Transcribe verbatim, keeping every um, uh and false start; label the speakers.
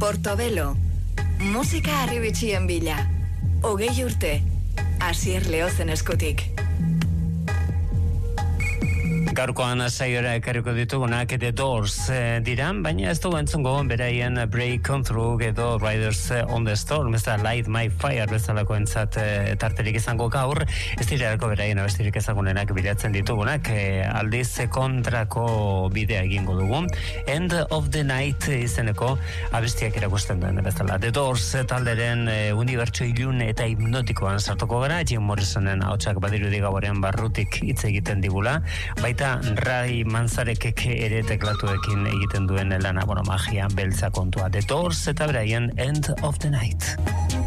Speaker 1: Portobelo, musika arribitxien bila. Hogei urte, Asier Leozen eskutik.
Speaker 2: Gaurkoan saiora ekarriko ditugunak The Doors eh, diran, baina ez dugu entzungo beraien Break On Through edo Riders on the Storm, ez da Light My Fire bezalako entzat eh, tarterik izango gaur, ez dirarako beraien abestirik ezagunenak bilatzen ditugunak, eh, aldiz kontrako bidea egingo dugu. End of the Night izeneko abestiak erakusten duen bezala. The Doors talderen eh, unibertso ilun eta hipnotikoan sartuko gara, Jim Morrisonen ahotsak badirudi gauaren barrutik hitz egiten digula, baita Ray Manzarekek ere teklatuekin egiten duen lana, bueno, magia beltza kontua. The Doors eta beraien End of the Night.